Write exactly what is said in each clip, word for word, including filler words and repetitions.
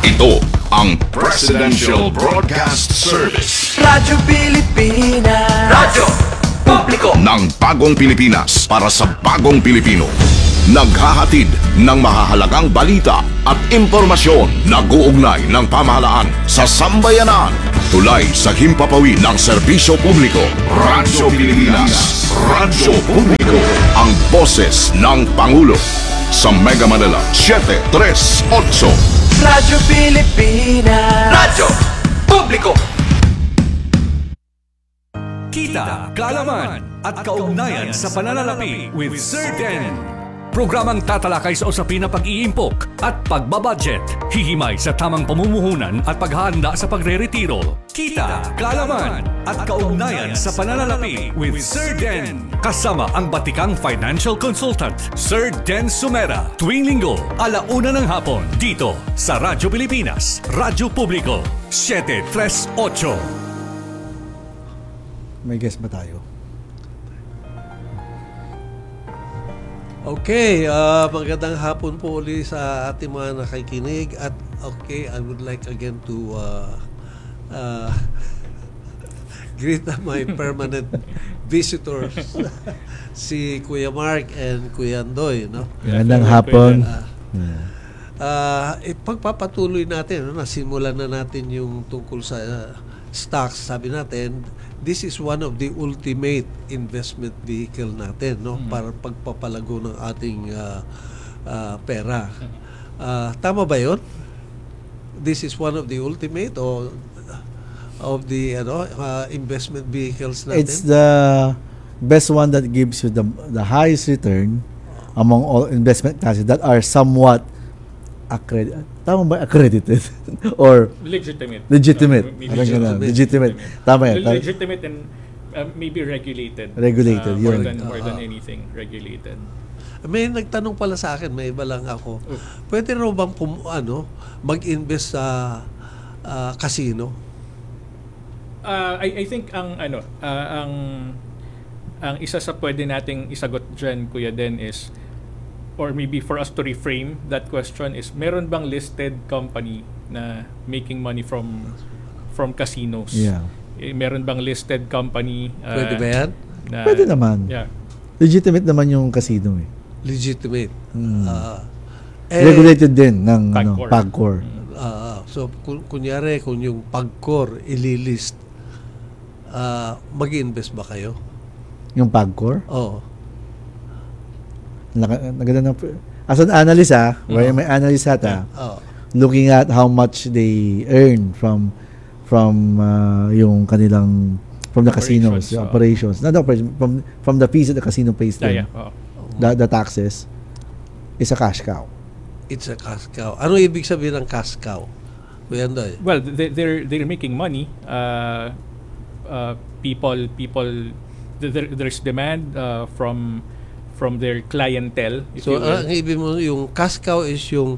Ito ang Presidential Broadcast Service. Radyo Pilipinas. Radyo Publiko Ng bagong Pilipinas para sa bagong Pilipino. Naghahatid ng mahahalagang balita at impormasyon na guugnay ng pamahalaan sa sambayanan. Tulay sa himpapawid ng serbisyo publiko. Radyo Pilipinas. Radyo Publiko. Ang boses ng Pangulo. Sa Mega Manila, seven three eight. Radyo Pilipinas. Radyo Publiko. Kita, kaalaman at kaugnayan sa pananalapi with Sir Den. Programang tatalakay sa usapin ng pag-iimpok at pagbabudget. Hihimay sa tamang pamumuhunan at paghahanda sa pagre-retiro. Kita, kaalaman at kaugnayan sa pananalapi with Sir Den. Kasama ang batikang financial consultant, Sir Den Sumera. Tuwing linggo, alauna ng hapon, dito sa Radyo Pilipinas, Radyo Publiko, seven three eight. May guess ba tayo? Okay, uh, magandang hapon po ulit sa ating mga nakikinig. At okay, I would like again to uh, uh, greet my permanent visitors, si Kuya Mark and Kuya Andoy. No? Magandang hapon. Uh, uh, ipagpapatuloy natin, no? Nasimulan na natin yung tungkol sa uh, stocks. Sabi natin, this is one of the ultimate investment vehicle natin, no, mm-hmm. para pagpapalago ng ating uh, uh, pera. Uh, tama ba 'yon? This is one of the ultimate or of the ano uh, investment vehicles natin. It's the best one that gives you the the highest return among all investment classes that are somewhat accredited. Tama ba? Accredited? Or legitimate. Legitimate. Uh, legitimate. legitimate. legitimate. Tama yan. Legitimate and uh, maybe regulated. Regulated, uh, more yun. than, more Uh, than anything, regulated. May nagtanong pala sa akin, may iba lang ako. Oh. Pwede raw bang pum, ano, mag-invest sa uh, casino? Uh, I, I think ang ano, uh, ang ang isa sa pwede nating isagot diyan, Kuya Den, is or maybe for us to reframe that question is, meron bang listed company na making money from from casinos? Yeah. Eh, meron bang listed company? Uh, Pwede ba yan? Na, Pwede naman. Yeah. Legitimate naman yung casino eh. Legitimate. Hmm. Uh, eh, Regulated din ng ano, Pagcor. Pagcor. Uh, so, kun- kunyari, kung yung Pagcor ililist, uh, mag-invest ba kayo? Yung Pagcor? Oo. Naganda ng as an analyst ah, where may analyst ata, Oh. looking at how much they earn from from uh, yung kanilang from the casinos, Operations, the oh. operations, not the operations, from from the fees that the casino pays them, Yeah, yeah. Oh. the, the taxes, is a cash cow. It's a cash cow. Ano ibig sabihin ng cash cow? Kuya Andoy? Well, they, they're they're making money. Uh, uh, people people there, there's demand uh, from from their clientele. If So, you will. ang ibig mo, yung cash cow is yung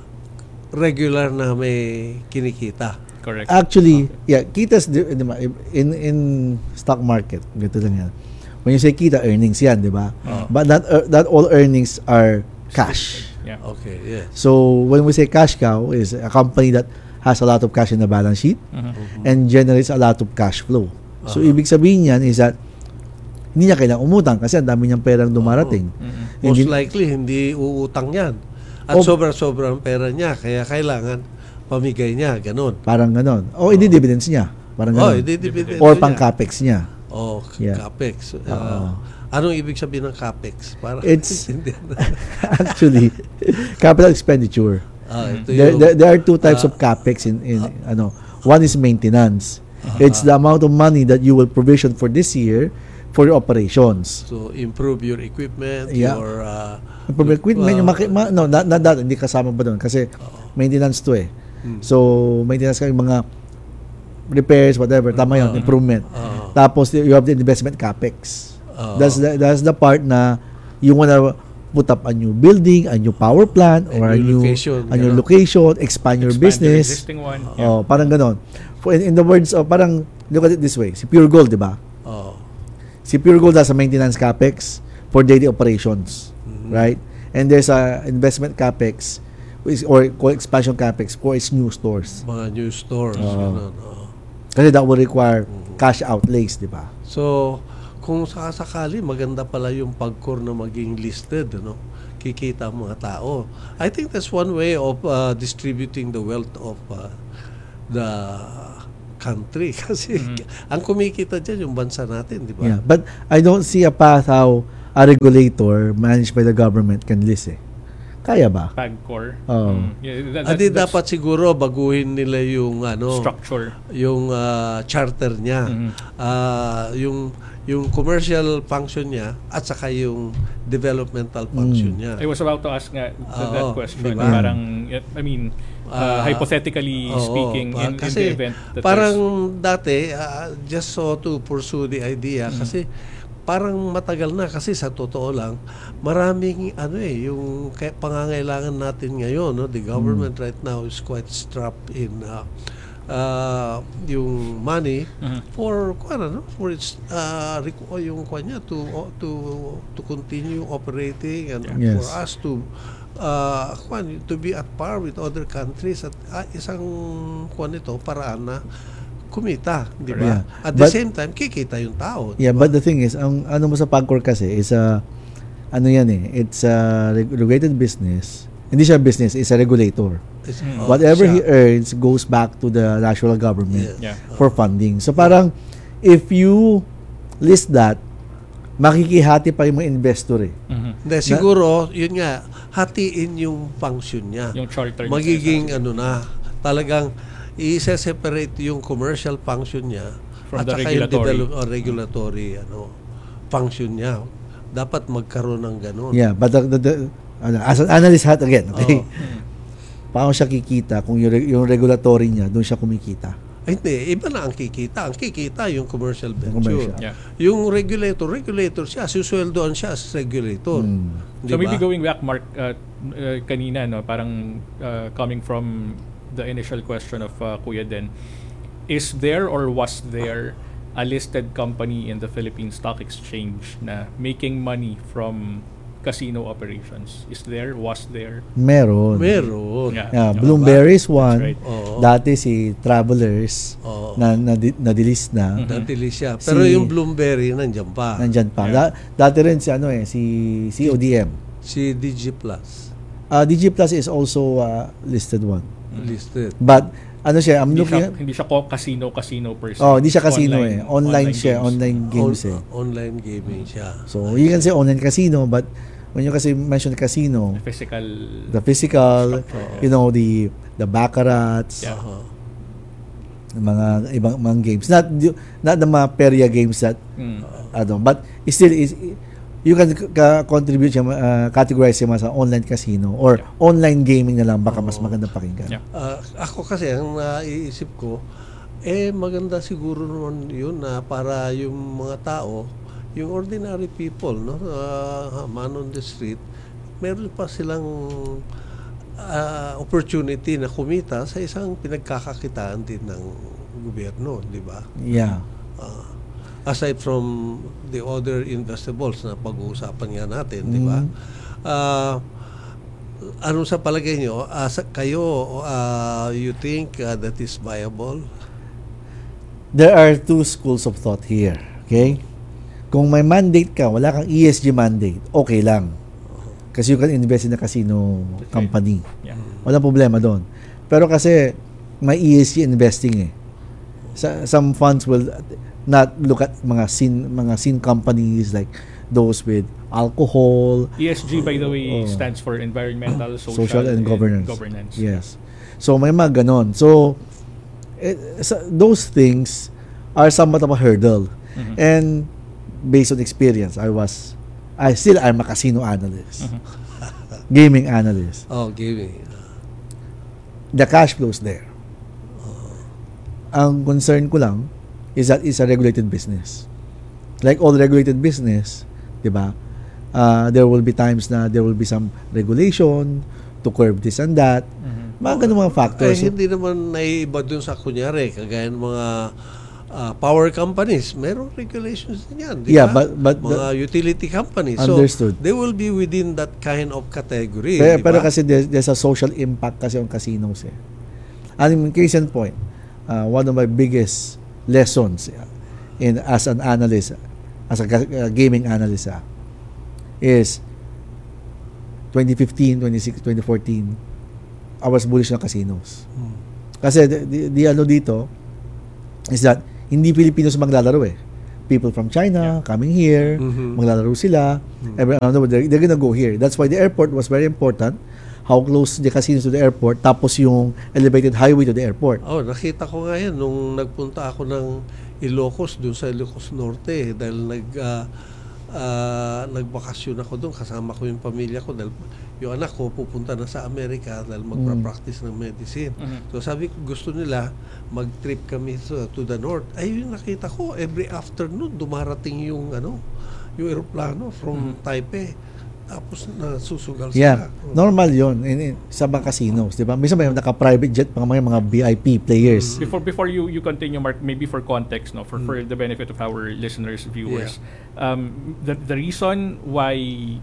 regular na may kinikita. Correct. Actually, yeah, kitas di, di ba, in in stock market, ganito lang yan. When you say kita, earnings yan, di ba? Oh. But not uh, that all earnings are cash. Yeah. Okay, yeah. So when we say cash cow, is a company that has a lot of cash in the balance sheet Mhm. and generates a lot of cash flow. So Uh-huh. ibig sabihin niyan is that hindi niya kailangang umutang kasi ang dami niyang perang dumarating. Mhm. Most Hindi- likely, hindi uutang yan. At Oh. sobra-sobra ang pera niya. Kaya kailangan pamigay niya. Ganon. Parang ganon. O hindi dividends niya. Parang Oh, ganon. hindi dividend Or niya. pang capex niya. Oh, Yeah. capex. Uh, Oo. anong ibig sabihin ng capex? Para It's- hindi- Actually, capital expenditure. Ah, ito There, yung- there, there are two types ah, of capex in, in ano. One is maintenance. It's the amount of money that you will provision for this year for your operations. So, improve your equipment, Yeah. your... Uh, Improve equipment, uh, yung maki- ma- no, not, not that, hindi kasama pa doon kasi maintenance to eh. Hmm. So, maintenance ka yung mga repairs, whatever, tama yun, improvement. uh, Tapos, you have the investment capex. uh, That's the, that's the part na you wanna put up a new building, a new power plant, A or a new new, location, a new gano'n. location, expand your Expand the business. existing one. Oh, parang ganon. For, in, in the words of, parang, look at it this way, si Pure Gold, di ba? oh, Si Pure Gold has a maintenance capex for daily operations, mhm. right? And there's a investment capex is- or call expansion capex for its new stores. Mga new stores. Oo. ganun, oo. Kasi that will require cash outlays, di ba? So, kung sakasakali, maganda pala yung pagkor na maging listed, ano? Kikita ang mga tao. I think that's one way of uh, distributing the wealth of uh, the country. Kasi ang kumikita dyan yung bansa natin, di ba? Yeah, but I don't see a path how a regulator managed by the government can list eh. Kaya ba? Pagcor. Oo. Mm. Yeah, that- Adi that- that's dapat siguro baguhin nila yung ano structure. yung ah, charter niya. Mhm. Ah, yung yung commercial function niya at saka yung developmental function niya. I was about to ask nga th- that Oo, question. diba? Parang, I mean, uh, Ah, hypothetically Oo, speaking, pa- in, in kasi the event that parang there's- dati ah, just so to pursue the idea kasi parang matagal na kasi sa totoo lang maraming ano eh yung kaya pangangailangan natin ngayon, no, the government right now is quite strapped in uh, uh, yung money Mhm. for kuan ano for its uh, requ- o yung kuan niya to o- to to continue operating and Yes. for us to uh, kuan, to be at par with other countries at ah, isang kuan nito paraan na kumita, di ba? Yeah. At the But- same time, kikita yung tao. Yeah, but the thing is, ang ano mo sa Pagcor kasi is a ano yan eh, it's a reg- regulated business. Hindi siya business, it's a regulator. It's- Mm. oh, Whatever he siya. earns goes back to the national government Yeah. Yeah. for funding. So parang if you list that, makikihati pa yung mga investor eh. Mhm. Hindi, siguro, yun nga, hatiin yung function niya. Yung charter. Magiging ano na, talagang i-separate yung commercial function niya From at the saka yung regulatory. develop- or regulatory ano, function niya. Dapat magkaroon ng ganun. Yeah, but the, the, the ano, as an analyst hat again, okay? Oo. Paano siya kikita kung yung, reg- yung regulatory niya, doon siya kumikita? Ay, hindi, iba na ang kikita. Ang kikita yung commercial venture. commercial. Yeah. Yung regulator, regulator siya, susweldoan siya as regulator. Hmm. Di So maybe ba? going back, Mark, uh, uh, kanina, no, parang uh, coming from the initial question of uh, Kuya Den, is there or was there a listed company in the Philippine Stock Exchange na making money from casino operations? Is there? Was there? Meron. Meron. Yeah. Yeah, Yeah. Bloomberry is one. right. Oo. Dati si Travelers Oo. na, na, na-delist na. Natili siya. Pero Si- yung Bloomberry, nandiyan pa. Nandyan pa. Yeah. Da- dati rin si ano eh, si si O D M. Si D G Plus Uh, D G Plus is also uh, listed one. listed. But ano siya, I'm Hindi looking siya, at, hindi siya ko casino casino per se. oh, hindi siya casino eh. Online, siya, games. online games On- eh. Online gaming siya. So, you can say online casino, but when you kasi mention casino, Physical. the physical, Structure. you know, the the baccarats, Yeah. Aha. mga ibang mga games. Not the- not the mga perya games that Mm. ano, but it still is you can ka- contribute siya, uh, categorize siya sa online casino or Yeah. online gaming na lang baka mas maganda pakinggan. Yeah. Ah, ako kasi, ang naiisip ko, eh maganda siguro naman yun na para yung mga tao, yung ordinary people, no, ah, man on the street, meron pa silang ah, opportunity na kumita sa isang pinagkakakitaan din ng gobyerno, di ba? Yeah. Ah, aside from the other investables na pag-uusapan nga natin, di ba? Mm. Ah, ano sa palagay nyo, ah, sa- kayo, ah, you think ah, that is viable? There are two schools of thought here, okay? Kung may mandate ka, wala kang E S G mandate, okay lang. Kasi you can invest in a casino company. Yeah. Walang problema doon. Pero kasi may E S G investing eh. Sa, some funds will not look at mga sin mga sin companies like those with alcohol, E S G, by the way, Oh. stands for environmental, social, social and governance. governance. Yes. So may mga ganon. So eh, sa- those things are somewhat of a hurdle. Mhm. And based on experience, I was I still am a casino analyst. Mhm. Gaming analyst. Oh, giving. The cash flows there. Ang concern ko lang is that it's a regulated business. Like all regulated business, 'di ba? Uh, there will be times na there will be some regulation to curb this and that. Mhm. Mga ganun mga Eh, factors. So, hindi naman naiiba dun sa kunyari, kagaya ng mga uh, power companies, meron regulations din yan. Di Yeah, ba? but- but mga the- utility companies. Understood. So, they will be within that kind of category. Pero, di pero ba? kasi there's, there's a social impact kasi on casinos eh. And in case in point, uh, one of my biggest lessons in as an analyst, as a ga- uh, gaming analyst ah, is twenty fifteen, twenty sixteen, twenty fourteen, I was bullish ng casinos. Hmm. Kasi the, the, the ano dito is that hindi Filipinos maglalaro eh. People from China coming here, Mhm. maglalaro sila. Every, ano, they're, they're gonna go here. That's why the airport was very important. How close the casinos to the airport, tapos yung elevated highway to the airport. Oh, nakita ko nga yan nung nagpunta ako ng Ilocos, doon sa Ilocos Norte, dahil nag ah, ah, nagbakasyon ako doon, kasama ko yung pamilya ko, dahil yung anak ko pupunta na sa Amerika dahil magpa-practice ng medicine. Mhm. So sabi ko, gusto nila mag-trip kami to, to the north. Ay, yung nakita ko, every afternoon dumarating yung ano, yung eroplano from Taipei. Tapos nasusugal Yeah, sila. Oh. normal yon in, in, sa mga casinos, di ba? Minsan may naka-private jet pa mga mga V I P players. Before before you you continue, Mark, maybe for context, no, for for the benefit of our listeners, viewers, um, the the reason why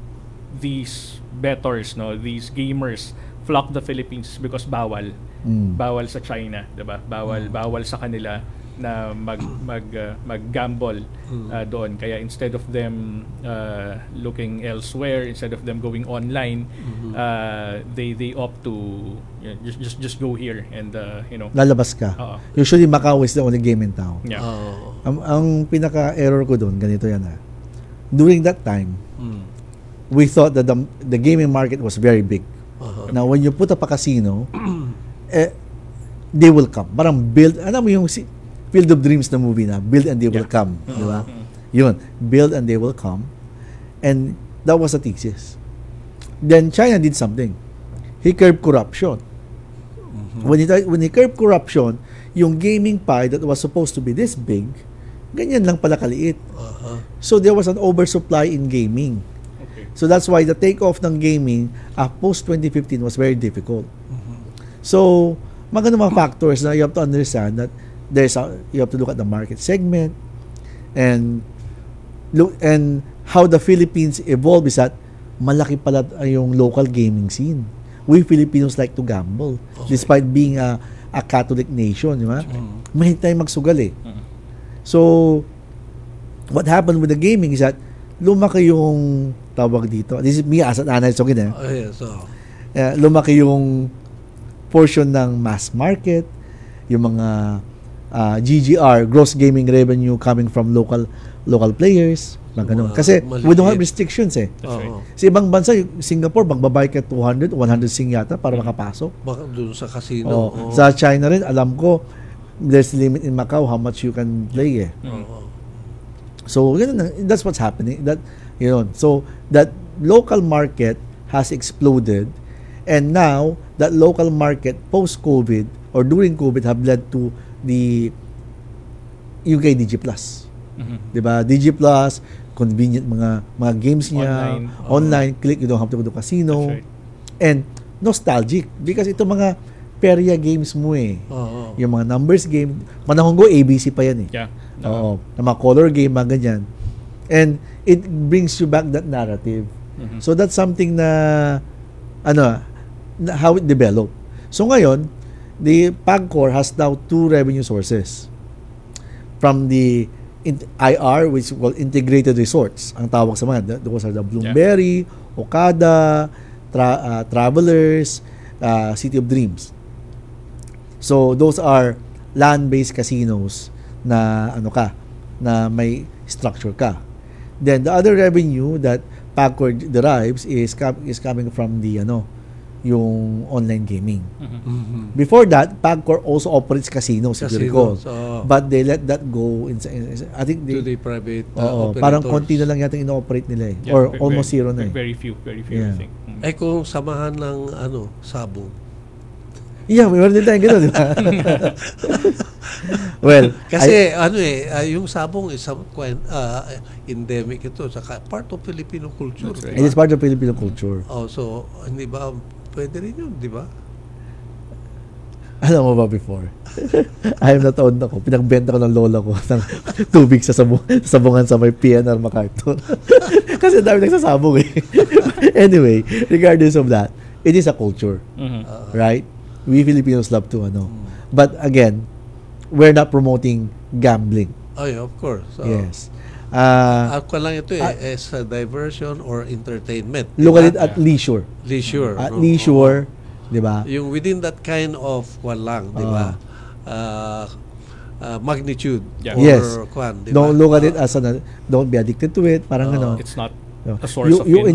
these bettors, no, these gamers flock the Philippines is because bawal, Mm. bawal sa China, 'di ba? Bawal bawal sa kanila na mag mag uh, mag-gamble uh, doon. Kaya instead of them uh, looking elsewhere, instead of them going online, uh, they they opt to you know, just just just go here and uh, you know. Lalabas ka. Oo. Usually Macau is the only game in town. Yeah. Oh. Ang, ang pinaka-error ko doon, ganito yan ha. During that time, Mm. we thought that the, the gaming market was very big. Uh-huh. Now, when you put up a casino, eh, they will come. Parang build, alam mo yung si, Field of Dreams na movie na, build and they will Yeah. come. Di ba? Yun, build and they will come. And that was the thesis. Then China did something. He curbed corruption. When he, when he curbed corruption, yung gaming pie that was supposed to be this big, ganyan lang pala kaliit. Uh-huh. So there was an oversupply in gaming. Okay. So that's why the takeoff ng gaming uh, post twenty fifteen was very difficult. So, mga mga factors na you have to understand that there's a, you have to look at the market segment and look and how the Philippines evolved is that malaki pala yung local gaming scene. We Filipinos like to gamble despite being a, a Catholic nation, di ba? Mahilig tayong magsugal eh. So, what happened with the gaming is that lumaki yung tawag dito. This is me as an analyst, okay na. Oh, yeah, so, Uh, lumaki yung portion ng mass market, yung mga uh, G G R, gross gaming revenue coming from local local players, mga ganun. Mga Kasi we don't have maliit. restrictions eh. That's right. oo. Sa ibang bansa, yung Singapore, magbabayad ka two hundred, one hundred sing yata para makapasok. Baka doon sa casino. Oh, oo. sa China rin, alam ko, there's limit in Macau how much you can play eh. Oo. So, yun, na- that's what's happening. That, yun. So, that local market has exploded, and now, that local market post-COVID or during COVID have led to the U K D G Plus. Mhm. Diba? D G Plus, convenient mga mga games niya, Online. online, click, you don't have to go to casino. That's right. And nostalgic because ito mga perya games mo eh. Oo. Yung mga numbers game, manahong go A B C pa yan eh. Yeah. Oo. Na mga color game, mga ganyan. And it brings you back that narrative. Mhm. So that's something na, ano, na how it developed. So ngayon, the PAGCOR has now two revenue sources. From the in- I R, which is called Integrated Resorts, ang tawag sa mga, th- those are the Bloomberry, Okada, tra- uh, Travelers, uh, City of Dreams. So those are land-based casinos na ano ka, na may structure ka. Then the other revenue that PAGCOR derives is com- is coming from the ano, yung online gaming. Mhm. Before that, PAGCOR also operates casinos, if you recall. Casinos, oo. But they let that go in, in, I think To they, the private uh, oo, operators. parang konti na lang yata ino-operate nila eh. Yeah, Or ve- almost very, zero na eh. Very few, very few, Yeah. I think. Mm. Eh kung samahan ng ano, sabong. Yeah, meron din tayong gano'n, di ba? Well, Kasi ano eh, ah, yung sabong is some kwen- ah, endemic ito. Saka part of Filipino culture. That's right. it is part of Filipino culture. Oh, so, hindi ba, pwede rin yun, di ba? Alam mo ba before? Anim na taon ako, pinagbenta ko ng lola ko ng tubig sa sabong, sabungan sa may P N R MacArthur. Kasi dami nagsasabong eh. Anyway, regardless of that, it is a culture. Mhm. Right? We Filipinos love to ano. But again, we're not promoting gambling. Oh, yeah, of course. So, Yes. Uh, Ako lang ito eh, Ah, as a diversion or entertainment. look at Diba? it at leisure. Leisure. At no? leisure, 'di ba? Yung within that kind of kwan lang, di ba? Uh, uh, magnitude Yeah. or Yes. kwan, di ba? Don't look at it as an don't be addicted to it, parang ano. It's not No. a source You- of you income.